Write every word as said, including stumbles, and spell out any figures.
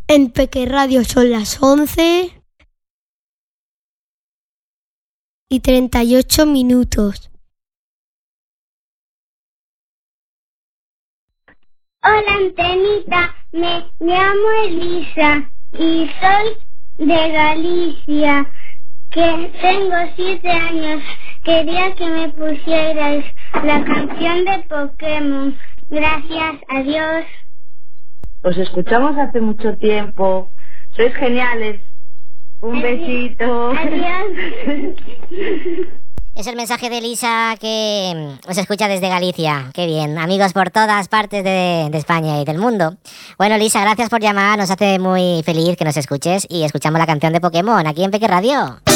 En Peque Radio son las once y treinta y ocho minutos. Hola, Antenita, me llamo Elisa y soy de Galicia, que tengo siete años. Quería que me pusierais la canción de Pokémon. Gracias, adiós. Os escuchamos hace mucho tiempo. Sois geniales. Un Adiós. besito. Adiós. Es el mensaje de Elisa que os escucha desde Galicia. Qué bien, amigos por todas partes de, de España y del mundo. Bueno, Elisa, gracias por llamar, nos hace muy feliz que nos escuches y escuchamos la canción de Pokémon aquí en Peque Radio.